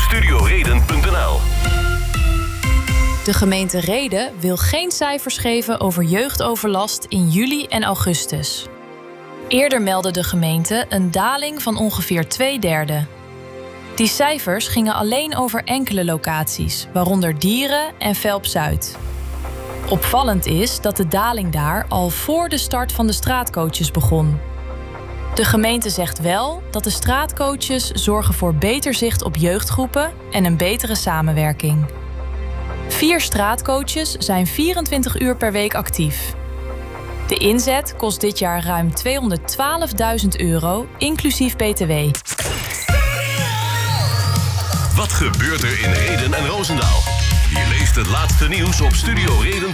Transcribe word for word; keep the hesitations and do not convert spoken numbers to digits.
studio reden punt n l. De gemeente Rheden wil geen cijfers geven over jeugdoverlast in juli en augustus. Eerder meldde de gemeente een daling van ongeveer twee derde. Die cijfers gingen alleen over enkele locaties, waaronder Dieren en Velp-Zuid. Opvallend is dat de daling daar al voor de start van de straatcoaches begon. De gemeente zegt wel dat de straatcoaches zorgen voor beter zicht op jeugdgroepen en een betere samenwerking. Vier straatcoaches zijn vierentwintig uur per week actief. De inzet kost dit jaar ruim tweehonderdtwaalfduizend euro, inclusief B T W. Wat gebeurt er in Rheden en Roosendaal? Je leest het laatste nieuws op studio reden punt n l.